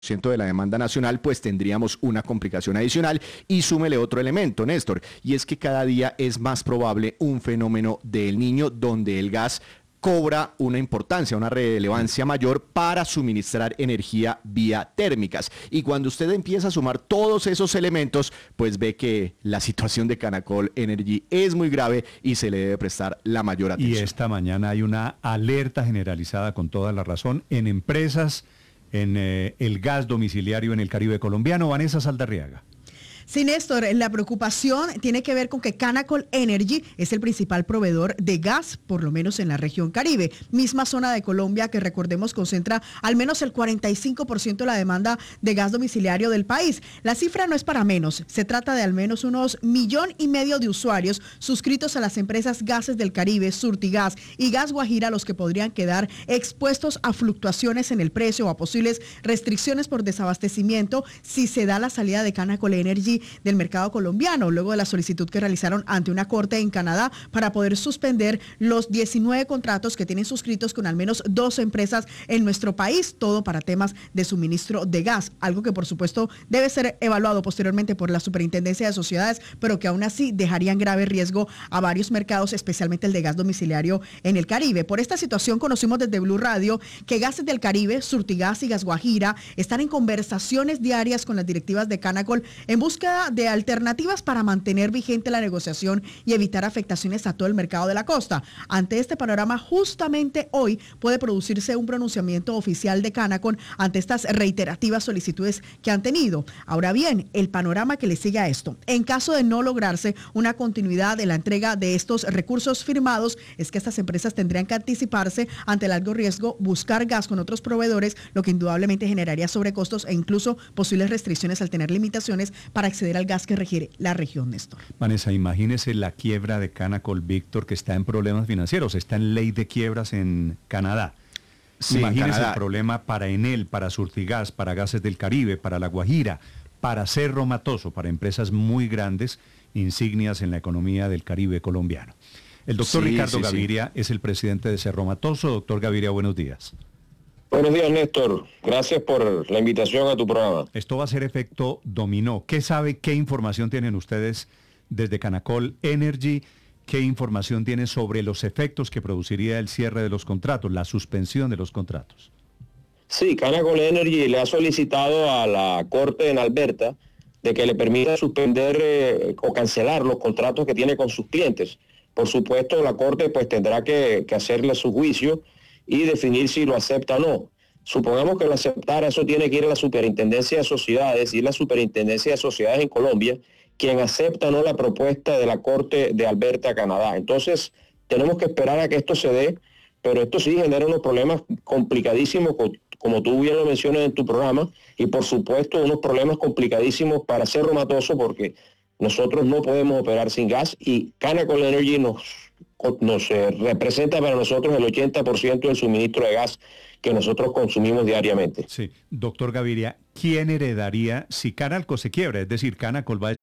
de la demanda nacional, pues tendríamos una complicación adicional. Y súmele otro elemento, Néstor, y es que cada día es más probable un fenómeno del Niño donde el gas cobra una importancia, una relevancia mayor para suministrar energía vía térmicas. Y cuando usted empieza a sumar todos esos elementos, pues ve que la situación de Canacol Energy es muy grave y se le debe prestar la mayor atención. Y esta mañana hay una alerta generalizada con toda la razón en empresas, en el gas domiciliario en el Caribe colombiano. Vanessa Saldarriaga. Sí, Néstor, la preocupación tiene que ver con que Canacol Energy es el principal proveedor de gas, por lo menos en la región Caribe, misma zona de Colombia que, recordemos, concentra al menos el 45% de la demanda de gas domiciliario del país. La cifra no es para menos, se trata de al menos unos 1,5 millones de usuarios suscritos a las empresas Gases del Caribe, Surtigas y Gas Guajira, los que podrían quedar expuestos a fluctuaciones en el precio o a posibles restricciones por desabastecimiento si se da la salida de Canacol Energy del mercado colombiano, luego de la solicitud que realizaron ante una corte en Canadá para poder suspender los 19 contratos que tienen suscritos con al menos 2 empresas en nuestro país, todo para temas de suministro de gas, algo que por supuesto debe ser evaluado posteriormente por la Superintendencia de Sociedades, pero que aún así dejaría en grave riesgo a varios mercados, especialmente el de gas domiciliario en el Caribe. Por esta situación conocimos desde Blue Radio que Gases del Caribe, Surtigas y Gas Guajira están en conversaciones diarias con las directivas de Canacol en busca de alternativas para mantener vigente la negociación y evitar afectaciones a todo el mercado de la costa. Ante este panorama, justamente hoy puede producirse un pronunciamiento oficial de Canacol ante estas reiterativas solicitudes que han tenido. Ahora bien, el panorama que le sigue a esto, en caso de no lograrse una continuidad de la entrega de estos recursos firmados, es que estas empresas tendrían que anticiparse ante el alto riesgo, buscar gas con otros proveedores, lo que indudablemente generaría sobrecostos e incluso posibles restricciones al tener limitaciones para acceder al gas que requiere la región, Néstor. Vanessa, imagínese la quiebra de Canacol, Víctor, que está en problemas financieros, está en ley de quiebras en Canadá. Sí, imagínese el problema para Enel, para Surtigas, para Gases del Caribe, para La Guajira, para Cerro Matoso, para empresas muy grandes, insignias en la economía del Caribe colombiano. El doctor Ricardo Gaviria es el presidente de Cerro Matoso. Doctor Gaviria, buenos días. Buenos días, Néstor. Gracias por la invitación a tu programa. Esto va a ser efecto dominó. ¿Qué sabe, qué información tienen ustedes desde Canacol Energy? ¿Qué información tienen sobre los efectos que produciría el cierre de los contratos, la suspensión de los contratos? Sí, Canacol Energy le ha solicitado a la Corte en Alberta de que le permita suspender o cancelar los contratos que tiene con sus clientes. Por supuesto, la Corte pues tendrá que hacerle su juicio y definir si lo acepta o no. Supongamos que lo aceptara, eso tiene que ir a la Superintendencia de Sociedades, y la Superintendencia de Sociedades en Colombia, quien acepta o no la propuesta de la Corte de Alberta, Canadá. Entonces, tenemos que esperar a que esto se dé, pero esto sí genera unos problemas complicadísimos, como tú bien lo mencionas en tu programa, y por supuesto unos problemas complicadísimos para Cerro Matoso, porque nosotros no podemos operar sin gas, y Canacol Energy nos representa para nosotros el 80% del suministro de gas que nosotros consumimos diariamente. Sí, doctor Gaviria, ¿quién heredaría si Canacol se quiebra? Es decir, Canacol va